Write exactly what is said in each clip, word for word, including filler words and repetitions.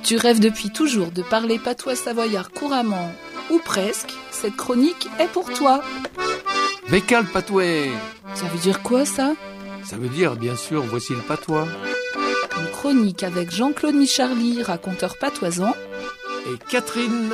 Tu rêves depuis toujours de parler patois savoyard couramment, ou presque, cette chronique est pour toi. Véca le patouet. Ça veut dire quoi ça ? Ça veut dire, bien sûr, voici le patois. Une chronique avec Jean-Claude Micharly, raconteur patoisant. Et Catherine.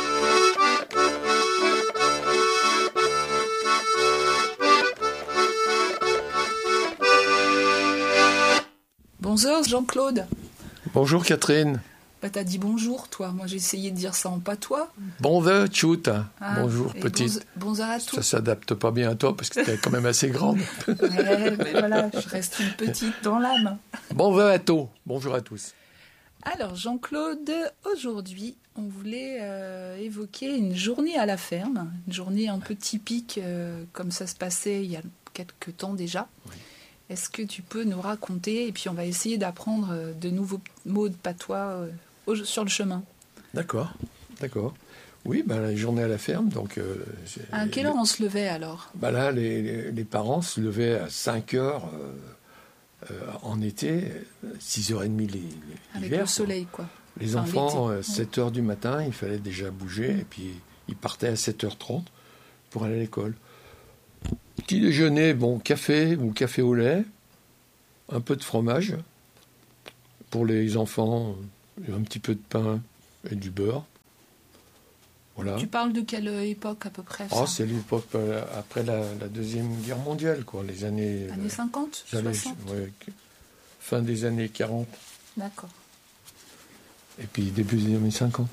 Bonjour Jean-Claude. Bonjour Catherine. Bah t'as dit bonjour toi, moi j'ai essayé de dire ça en patois. Bonjour tchout. Ah, bonjour petite. Bonjour à tous. Ça s'adapte pas bien à toi parce que t'es quand même assez grande. Ouais, mais voilà, je reste une petite dans l'âme. Bonjour à tous. Bonjour à tous. Alors Jean-Claude, aujourd'hui on voulait euh, évoquer une journée à la ferme, une journée un peu typique euh, comme ça se passait il y a quelques temps déjà. Oui. Est-ce que tu peux nous raconter, et puis on va essayer d'apprendre de nouveaux mots de patois euh, au, sur le chemin. D'accord, d'accord. Oui, ben, la journée à la ferme, donc... Euh, à quelle heure on se levait alors ? Ben là, les, les, les parents se levaient à cinq heures euh, euh, en été, six heures trente l'hiver. Avec le soleil, quoi. Les enfin, enfants, euh, sept heures du matin, il fallait déjà bouger, et puis ils partaient à sept heures trente pour aller à l'école. Petit déjeuner, bon, café ou café au lait, un peu de fromage. Pour les enfants, un petit peu de pain et du beurre. Voilà. Tu parles de quelle époque à peu près ça ? Oh, c'est l'époque euh, après la, la Deuxième Guerre mondiale, quoi, les années... Années euh, cinquante, soixante ouais, fin des années quarante. D'accord. Et puis début des années cinquante.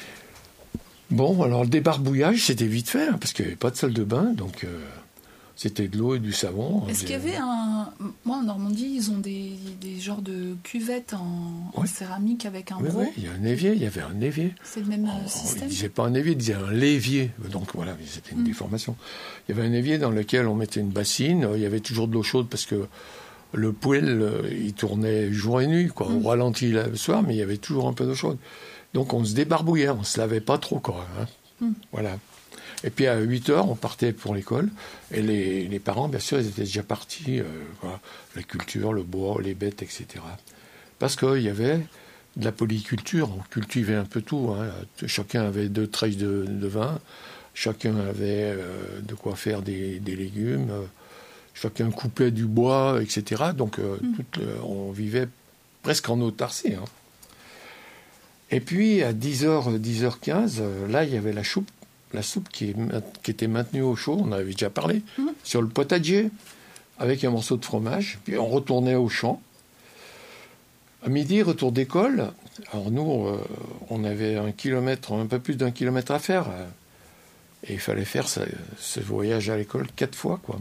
Bon, alors le débarbouillage, c'était vite fait, hein, parce qu'il n'y avait pas de salle de bain, donc... Euh, C'était de l'eau et du savon. Est-ce qu'il y avait un... Moi, en Normandie, ils ont des, des genres de cuvettes en, oui. en céramique avec un oui, gros... Oui, il y a un évier, il y avait un évier. C'est le même oh, système ? Il ne disait pas un évier, il disait un lévier. Donc voilà, c'était une mmh. déformation. Il y avait un évier dans lequel on mettait une bassine. Il y avait toujours de l'eau chaude parce que le poêle, il tournait jour et nuit. Quoi. On mmh. ralentit le soir, mais il y avait toujours un peu d'eau chaude. Donc on se débarbouillait, on ne se lavait pas trop. Quoi, hein. mmh. Voilà. Et puis à huit heures, on partait pour l'école. Et les, les parents, bien sûr, ils étaient déjà partis. Euh, voilà, la culture, le bois, les bêtes, et cetera. Parce qu'il y avait de la polyculture. On cultivait un peu tout. Hein. Chacun avait deux treilles de, de vin. Chacun avait euh, de quoi faire des, des légumes. Chacun coupait du bois, et cetera. Donc euh, mmh. tout, euh, on vivait presque en autarcie. Hein. Et puis à dix heures, dix heures quinze, là, il y avait la choupe. La soupe qui, est, qui était maintenue au chaud, on en avait déjà parlé, mmh. sur le potager, avec un morceau de fromage. Puis on retournait au champ. À midi, retour d'école. Alors nous, euh, on avait un kilomètre, un peu plus d'un kilomètre à faire. Et il fallait faire ce, ce voyage à l'école quatre fois, quoi.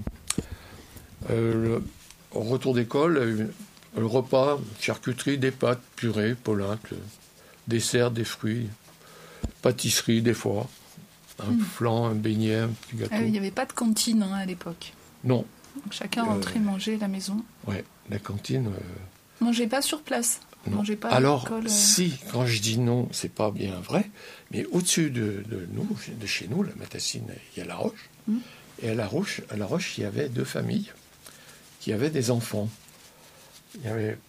Euh, le, au retour d'école, le repas, charcuterie, des pâtes, purée, polenta, dessert, des fruits, pâtisserie, des fois. Un mmh. flan, un beignet, un petit gâteau. Il euh, n'y avait pas de cantine hein, à l'époque. Non. Donc, chacun rentrait euh, manger à la maison. Oui, la cantine... Euh... Mangeait pas sur place. Non. Mangeait pas Alors, à l'école, euh... si, quand je dis non, c'est pas bien vrai, mais au-dessus de, de nous, de chez nous, la Matassine, il y a la Roche. Mmh. Et à la Roche, à la Roche, il y avait deux familles qui avaient des enfants. Il y avait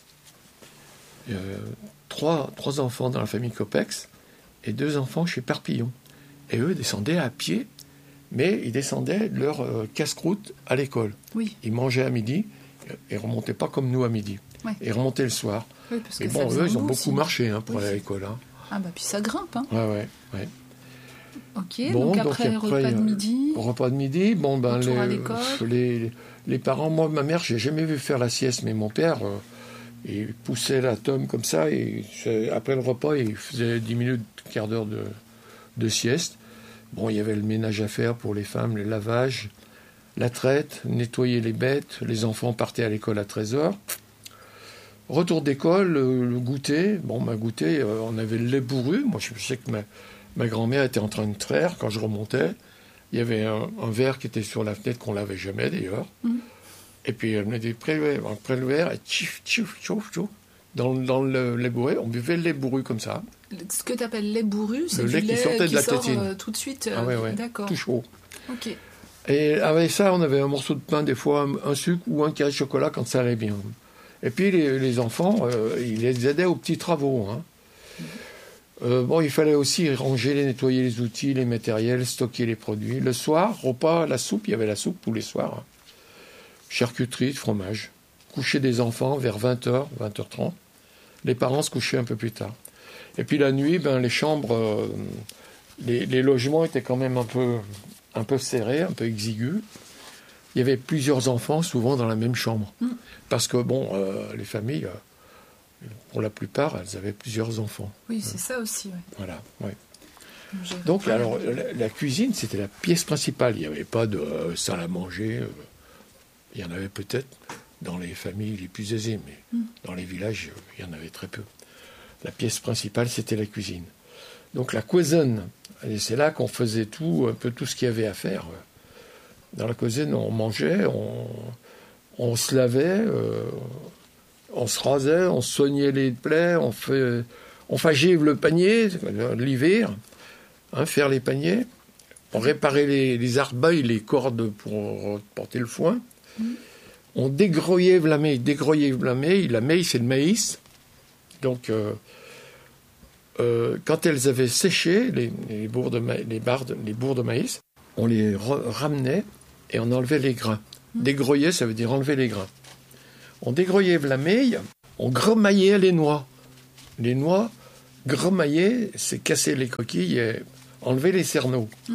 euh, trois, trois enfants dans la famille Copex et deux enfants chez Parpillon. Et eux descendaient à pied, mais ils descendaient de leur euh, casse-croûte à l'école. Oui. Ils mangeaient à midi et ne remontaient pas comme nous à midi. Ouais. Ils remontaient le soir. Oui, parce que et bon, eux, ils ont beaucoup aussi. marché hein, pour oui. aller à l'école. Hein. Ah bah puis ça grimpe. Hein. Ouais, ouais, ouais. Ok, bon, donc, après, donc après repas de midi. Repas de midi, bon ben les, à l'école. les les parents, moi ma mère, j'ai jamais vu faire la sieste, mais mon père, euh, il poussait la tome comme ça et après le repas, il faisait dix minutes, un quart d'heure de, de sieste. Bon, il y avait le ménage à faire pour les femmes, le lavage, la traite, nettoyer les bêtes. Les enfants partaient à l'école à treize heures. Retour d'école, le, le goûter. Bon, ma goûter, euh, on avait le lait bourru. Moi, je sais que ma, ma grand-mère était en train de traire quand je remontais. Il y avait un, un verre qui était sur la fenêtre qu'on ne lavait jamais, d'ailleurs. Mmh. Et puis, elle me dit, près, près le verre, et tchif, tchif, tchouf, tchouf. Dans, dans le lait bourru, on buvait le lait bourru comme ça. Ce que tu appelles lait bourru, c'est le du lait lait qui sortait qui de la sort tétine. Euh, tout de suite. Euh, ah ouais, ouais. D'accord. Tout chaud. Ok. Et avec ça, on avait un morceau de pain, des fois un, un sucre ou un carré de chocolat quand ça allait bien. Et puis les, les enfants, euh, ils les aidaient aux petits travaux. Hein. Euh, bon, il fallait aussi ranger, les, nettoyer les outils, les matériels, stocker les produits. Le soir, repas, la soupe, il y avait la soupe tous les soirs. Hein. Charcuterie, fromage. Coucher des enfants vers vingt heures, vingt heures trente. Les parents se couchaient un peu plus tard. Et puis la nuit, ben, les chambres, euh, les, les logements étaient quand même un peu, un peu serrés, un peu exigus. Il y avait plusieurs enfants, souvent dans la même chambre. Mmh. Parce que, bon, euh, les familles, euh, pour la plupart, elles avaient plusieurs enfants. Oui, c'est euh, ça aussi, oui. Voilà, oui. Donc, alors, la, la cuisine, c'était la pièce principale. Il n'y avait pas de euh, salle à manger. Euh, il y en avait peut-être dans les familles les plus aisées, mais mmh. dans les villages, il y en avait très peu. La pièce principale, c'était la cuisine. Donc, la cuisine, et c'est là qu'on faisait tout, un peu tout ce qu'il y avait à faire. Dans la cuisine, on mangeait, on, on se lavait, euh, on se rasait, on soignait les plaies, on fait, on fagive le panier, l'hiver, hein, faire les paniers, on réparait les, les arbailles, les cordes pour porter le foin. Mmh. On dégroyait la maille, dégroyait la maille, la maille c'est le maïs. Donc, euh, euh, quand elles avaient séché, les, les, bourres de ma- les, barres de, les bourres de maïs, on les re- ramenait et on enlevait les grains. Mmh. Dégroyer, ça veut dire enlever les grains. On dégroyait la maille, on gremaillait les noix. Les noix, gremailler, c'est casser les coquilles et enlever les cerneaux. Mmh.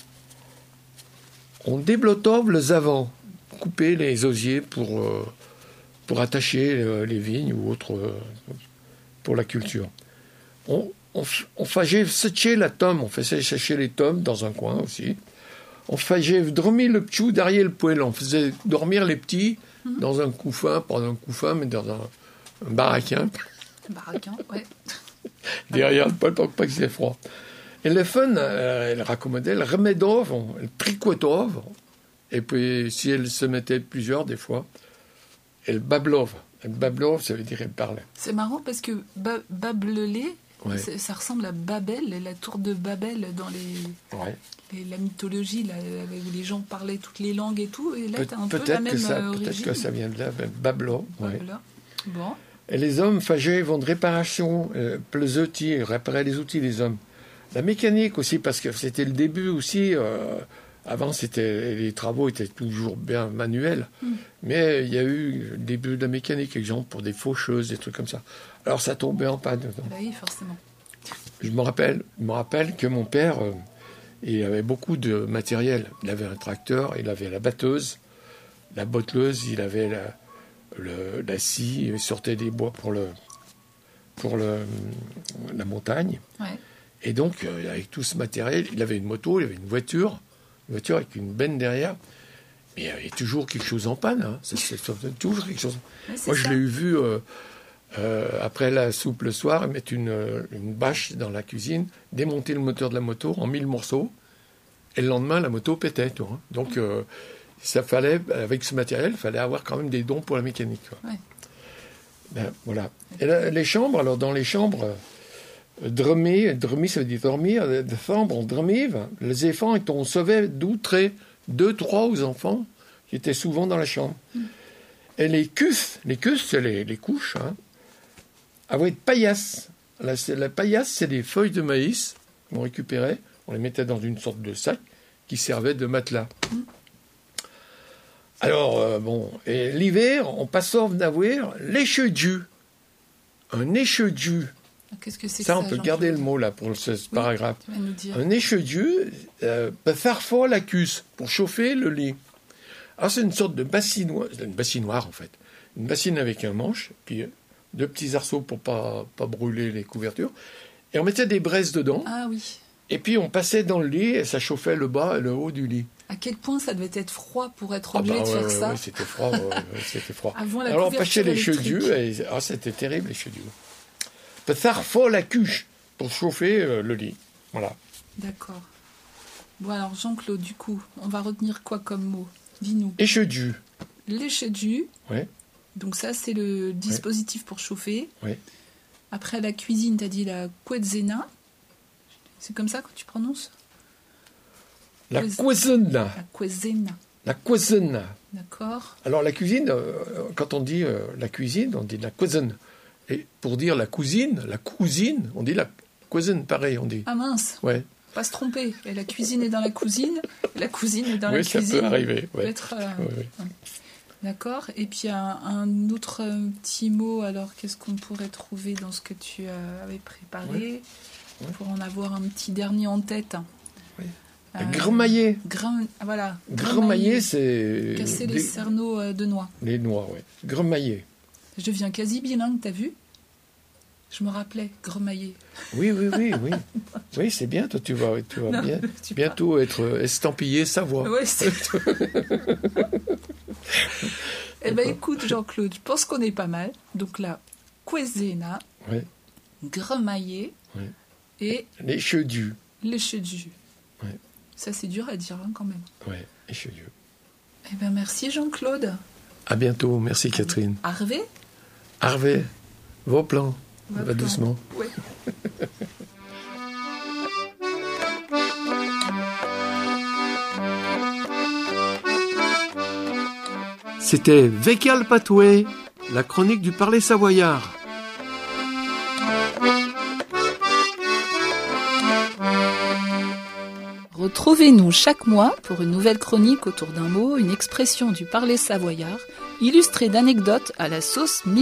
On déblotove les avants, couper les osiers pour, euh, pour attacher euh, les vignes ou autres euh, pour la culture. On, on, on faisait sécher la tome, on faisait sécher les tomes dans un coin aussi. On faisait dormir le petit derrière le poêle, on faisait dormir les petits mmh. dans un couffin, pas dans un couffin, mais dans un, un baraquin. Un baraquin, ouais. Derrière le poêle pour pas qu'il fasse froid. Et les femmes, elles raccommodaient, elles remettaient, elles tricotaient, et puis si elles se mettaient plusieurs, des fois, elles bablovent. Elles bablovent, ça veut dire elles parlaient. C'est marrant parce que ba- Babelé, ouais. ça ressemble à Babel, la tour de Babel dans les, ouais. les, la mythologie, là, où les gens parlaient toutes les langues et tout, et là Pe- tu as un peu la même ça, euh, origine. Peut-être que ça vient de là, Bablo. Ouais. Bon. Et les hommes faisaient vont de réparation, euh, les outils, réparaient les outils, les hommes. La mécanique aussi, parce que c'était le début aussi. Euh, avant, c'était, les travaux étaient toujours bien manuels. Mm. Mais il y a eu le début de la mécanique, exemple, pour des faucheuses, des trucs comme ça. Alors, ça tombait en panne. Bah oui, forcément. Je me rappelle, je me rappelle que mon père, euh, il avait beaucoup de matériel. Il avait un tracteur, il avait la batteuse, la botteleuse, il avait la, le, la scie, il sortait des bois pour, le, pour le, la montagne. Ouais. Et donc, euh, avec tout ce matériel, il avait une moto, il avait une voiture, une voiture avec une benne derrière, mais il y avait toujours quelque chose en panne. Hein. Ça, c'est, c'est toujours quelque chose. Ouais, Moi, ça. je l'ai eu vu euh, euh, après la soupe le soir, mettre une, une bâche dans la cuisine, démonter le moteur de la moto en mille morceaux, et le lendemain, la moto pétait. Tout, hein. Donc, euh, ça fallait, avec ce matériel, il fallait avoir quand même des dons pour la mécanique. Quoi. Ouais. Ben, voilà. Et là, les chambres, alors dans les chambres... Dormir, dormir, ça veut dire dormir, de chambre, on dormait. Les enfants, on sauvait d'outrer deux, trois aux enfants qui étaient souvent dans la chambre. Mm. Et les cusses, les cusses, c'est les, les couches, hein, avaient de paillasse. La, la paillasse, c'est des feuilles de maïs qu'on récupérait, on les mettait dans une sorte de sac qui servait de matelas. Mm. Alors, euh, bon, et l'hiver, on passait d'avoir l'écheudu. Un écheudu. Qu'est-ce que c'est ça, que on ça, peut Jean garder le mot là pour ce, ce oui, paragraphe. dire. Un écheudu euh, peut faire fort la cuisse pour chauffer le lit. Alors c'est une sorte de bassinoire, une bassinoire en fait, une bassine avec un manche, puis deux petits arceaux pour pas pas brûler les couvertures, et on mettait des braises dedans. Ah oui. Et puis on passait dans le lit et ça chauffait le bas et le haut du lit. À quel point ça devait être froid pour être obligé ah bah, de ouais, faire ouais, ça. Oui, c'était froid, ouais, ouais, c'était froid. Avant la Alors on passait les chedus et ah, c'était terrible les chedus. Peut faire fort la cuche pour chauffer euh, le lit. Voilà. D'accord. Bon alors Jean-Claude, du coup, on va retenir quoi comme mot? Dis-nous. Écheudu. L'écheudu. Oui. Donc ça, c'est le dispositif ouais. pour chauffer. Oui. Après la cuisine, tu as dit la cuezena. C'est comme ça que tu prononces? La cuezena. La cuezena. La cuezena. D'accord. Alors la cuisine, euh, quand on dit euh, la cuisine, on dit la cuisine. Et pour dire la cousine, la cousine, on dit la cuisine, pareil, on dit. Ah mince. Ouais. Pas se tromper. Et la cuisine est dans la cousine, la cousine est dans oui, la cuisine. Oui, ça peut arriver. Ouais. Être, euh, oui, oui. Ouais. D'accord. Et puis un, un autre euh, petit mot, alors qu'est-ce qu'on pourrait trouver dans ce que tu euh, avais préparé ouais. Ouais. pour en avoir un petit dernier en tête. Oui. Euh, Gramailler. Grim, voilà. Gramailler, c'est... Casser des... les cerneaux euh, de noix. Les noix, oui. Gramailler. Je deviens quasi bilingue, t'as vu? Je me rappelais, gremailler. Oui, oui, oui, oui. Oui, c'est bien, toi, tu vas, tu vas non, bien, tu bientôt pas. être estampillé Savoie. Oui, c'est tout. Eh bien, écoute, Jean-Claude, je pense qu'on est pas mal. Donc là, cuisina, oui. gremailler oui. et... Les chedus. Les chedus. Oui. Ça, c'est dur à dire, hein, quand même. Oui, les chedus. Eh bien, merci, Jean-Claude. À bientôt, merci, Catherine. Harvey Harvey, vos plans. On va doucement. Oui. C'était Vécal Patoué, la chronique du parler savoyard. Retrouvez-nous chaque mois pour une nouvelle chronique autour d'un mot, une expression du parler savoyard, illustrée d'anecdotes à la sauce